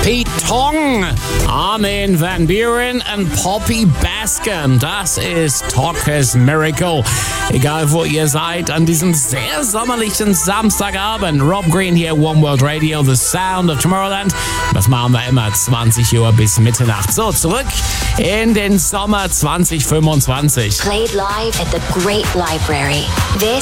Pete Tong, Armin van Buuren und Poppy Bascom. Das ist Talkers Miracle. Egal wo ihr seid, an diesem sehr sommerlichen Samstagabend. Rob Green hier, One World Radio, The Sound of Tomorrowland. Das machen wir immer 20 Uhr bis Mitternacht. So, zurück in den Sommer 2025. Played live at the Great Library. This